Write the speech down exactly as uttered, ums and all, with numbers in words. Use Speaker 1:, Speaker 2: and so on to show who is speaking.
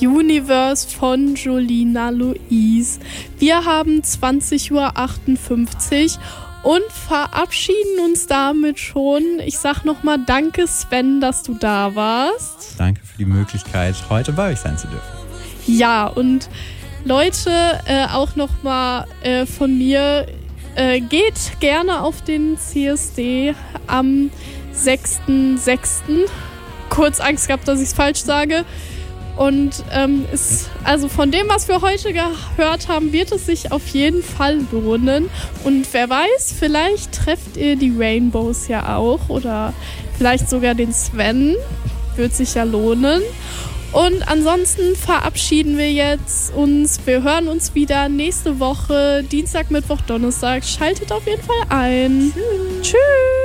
Speaker 1: Universe von Jolina Louise. Wir haben zwanzig Uhr achtundfünfzig und verabschieden uns damit schon. Ich sag nochmal danke, Sven, dass du da warst.
Speaker 2: Danke für die Möglichkeit, heute bei euch sein zu dürfen.
Speaker 1: Ja, und Leute, äh, auch nochmal äh, von mir, äh, geht gerne auf den C S D am sechsten sechsten Kurz Angst gehabt, dass ich es falsch sage. Und ähm, ist, also von dem, was wir heute gehört haben, wird es sich auf jeden Fall lohnen. Und wer weiß, vielleicht trefft ihr die Rainbows ja auch oder vielleicht sogar den Sven. Wird sich ja lohnen. Und ansonsten verabschieden wir jetzt uns. Wir hören uns wieder nächste Woche, Dienstag, Mittwoch, Donnerstag. Schaltet auf jeden Fall ein. Tschüss. Tschüss.